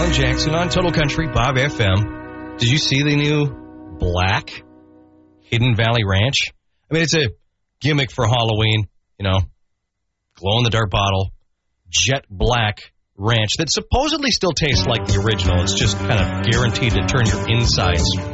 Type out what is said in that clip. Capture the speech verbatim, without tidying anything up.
Alan Jackson on Total Country, Bob F M. Did you see the new black Hidden Valley Ranch? I mean, it's a gimmick for Halloween, you know, glow-in-the-dark bottle, jet black ranch that supposedly still tastes like the original. It's just kind of guaranteed to turn your insides